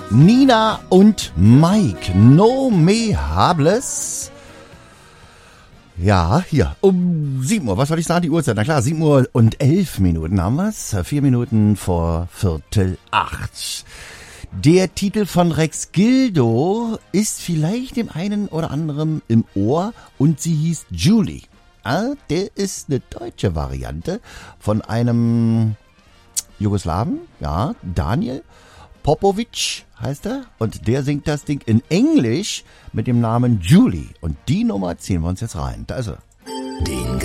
Nina und Mike, No Me Hables. Ja, hier, um 7 Uhr, was soll ich sagen, die Uhrzeit? Na klar, 7 Uhr und 11 Minuten haben wir's, 4 Minuten vor 7:45. Der Titel von Rex Gildo ist vielleicht dem einen oder anderen im Ohr und sie hieß Julie. Der ist eine deutsche Variante von einem Jugoslawen, ja, Daniel Popovic heißt er, und der singt das Ding in Englisch mit dem Namen Julie. Und die Nummer ziehen wir uns jetzt rein. Da ist er. Den